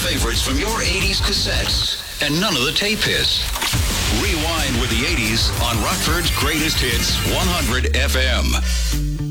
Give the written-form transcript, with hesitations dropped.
favorites from your 80s cassettes and none of the tape hits. Rewind with the 80s on Rockford's Greatest Hits 100 FM.